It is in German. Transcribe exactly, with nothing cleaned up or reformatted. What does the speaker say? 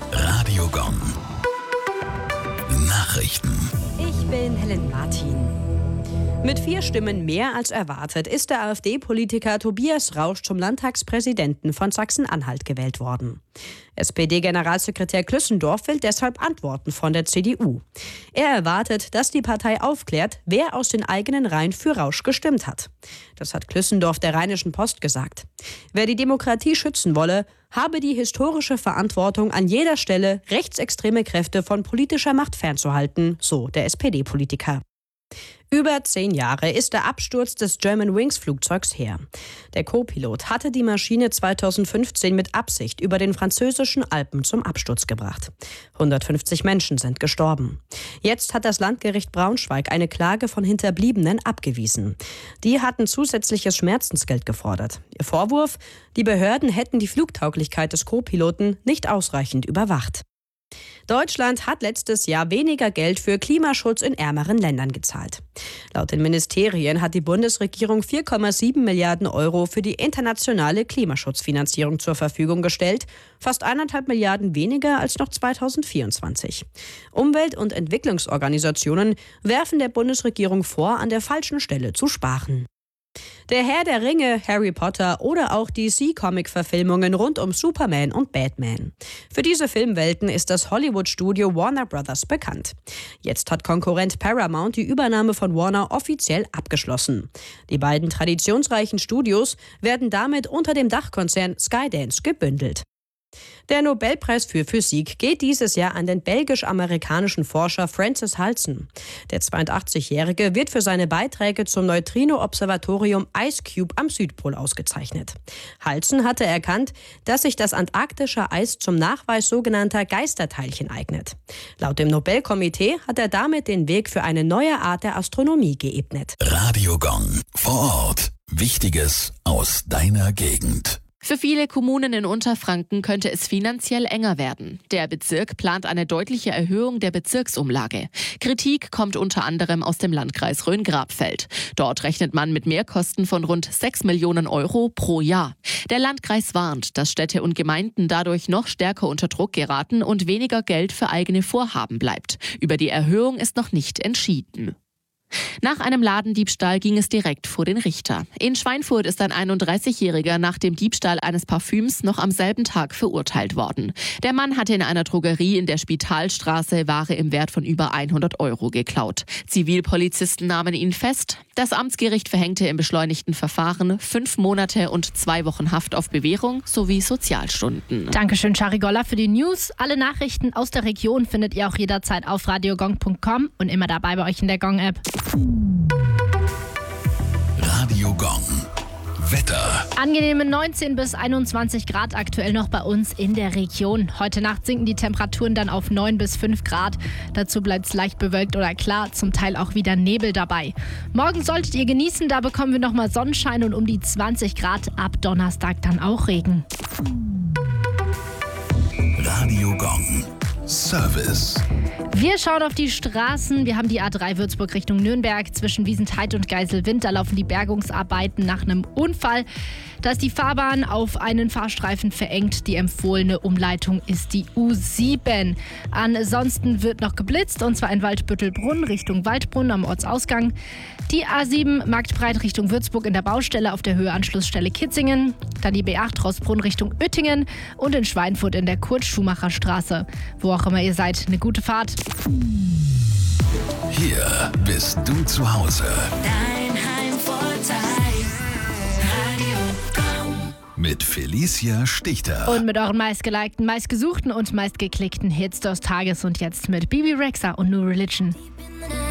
Radiogong. Nachrichten. Ich bin Helen Martin. Mit vier Stimmen mehr als erwartet ist der AfD-Politiker Tobias Rausch zum Landtagspräsidenten von Sachsen-Anhalt gewählt worden. S P D-Generalsekretär Klüssendorf will deshalb Antworten von der C D U. Er erwartet, dass die Partei aufklärt, wer aus den eigenen Reihen für Rausch gestimmt hat. Das hat Klüssendorf der Rheinischen Post gesagt. Wer die Demokratie schützen wolle, habe die historische Verantwortung, an jeder Stelle rechtsextreme Kräfte von politischer Macht fernzuhalten, so der S P D-Politiker. Über zehn Jahre ist der Absturz des Germanwings-Flugzeugs her. Der Co-Pilot hatte die Maschine zweitausendfünfzehn mit Absicht über den französischen Alpen zum Absturz gebracht. hundertfünfzig Menschen sind gestorben. Jetzt hat das Landgericht Braunschweig eine Klage von Hinterbliebenen abgewiesen. Die hatten zusätzliches Schmerzensgeld gefordert. Ihr Vorwurf: Die Behörden hätten die Flugtauglichkeit des Co-Piloten nicht ausreichend überwacht. Deutschland hat letztes Jahr weniger Geld für Klimaschutz in ärmeren Ländern gezahlt. Laut den Ministerien hat die Bundesregierung vier Komma sieben Milliarden Euro für die internationale Klimaschutzfinanzierung zur Verfügung gestellt, fast eineinhalb Milliarden weniger als noch zweitausendvierundzwanzig. Umwelt- und Entwicklungsorganisationen werfen der Bundesregierung vor, an der falschen Stelle zu sparen. Der Herr der Ringe, Harry Potter oder auch D C-Comic-Verfilmungen rund um Superman und Batman. Für diese Filmwelten ist das Hollywood-Studio Warner Brothers bekannt. Jetzt hat Konkurrent Paramount die Übernahme von Warner offiziell abgeschlossen. Die beiden traditionsreichen Studios werden damit unter dem Dachkonzern Skydance gebündelt. Der Nobelpreis für Physik geht dieses Jahr an den belgisch-amerikanischen Forscher Francis Halsen. Der zweiundachtzigjährige wird für seine Beiträge zum Neutrino-Observatorium IceCube am Südpol ausgezeichnet. Halsen hatte erkannt, dass sich das antarktische Eis zum Nachweis sogenannter Geisterteilchen eignet. Laut dem Nobelkomitee hat er damit den Weg für eine neue Art der Astronomie geebnet. Radiogong. Vor Ort. Wichtiges aus deiner Gegend. Für viele Kommunen in Unterfranken könnte es finanziell enger werden. Der Bezirk plant eine deutliche Erhöhung der Bezirksumlage. Kritik kommt unter anderem aus dem Landkreis Rhön-Grabfeld. Dort rechnet man mit Mehrkosten von rund sechs Millionen Euro pro Jahr. Der Landkreis warnt, dass Städte und Gemeinden dadurch noch stärker unter Druck geraten und weniger Geld für eigene Vorhaben bleibt. Über die Erhöhung ist noch nicht entschieden. Nach einem Ladendiebstahl ging es direkt vor den Richter. In Schweinfurt ist ein einunddreißigjähriger nach dem Diebstahl eines Parfüms noch am selben Tag verurteilt worden. Der Mann hatte in einer Drogerie in der Spitalstraße Ware im Wert von über hundert Euro geklaut. Zivilpolizisten nahmen ihn fest. Das Amtsgericht verhängte im beschleunigten Verfahren fünf Monate und zwei Wochen Haft auf Bewährung sowie Sozialstunden. Dankeschön, Shari Goller, für die News. Alle Nachrichten aus der Region findet ihr auch jederzeit auf radiogong punkt com und immer dabei bei euch in der Gong-App. Radiogong. Wetter. Angenehme neunzehn bis einundzwanzig Grad aktuell noch bei uns in der Region. Heute Nacht sinken die Temperaturen dann auf neun bis fünf Grad. Dazu bleibt es leicht bewölkt oder klar, zum Teil auch wieder Nebel dabei. Morgen solltet ihr genießen, da bekommen wir nochmal Sonnenschein und um die zwanzig Grad. Ab Donnerstag dann auch Regen. Radiogong. Service. Wir schauen auf die Straßen. Wir haben die A drei Würzburg Richtung Nürnberg. Zwischen Wiesentheid und Geiselwind, da laufen die Bergungsarbeiten nach einem Unfall. Da ist die Fahrbahn auf einen Fahrstreifen verengt. Die empfohlene Umleitung ist die U sieben. Ansonsten wird noch geblitzt, und zwar in Waldbüttelbrunn Richtung Waldbrunn am Ortsausgang. Die A sieben Marktbreit Richtung Würzburg in der Baustelle auf der Höhe Anschlussstelle Kitzingen. Dann die B acht Rossbrunn Richtung Oettingen und in Schweinfurt in der Kurt-Schumacher-Straße. Wo auch immer ihr seid, eine gute Fahrt. Hier bist du zu Hause. Dein Heimvorteil. Radiogong. Mit Felicia Stichter. Und mit euren meistgelikten, meistgesuchten und meistgeklickten Hits des Tages. Und jetzt mit Bibi Rexha und New Religion.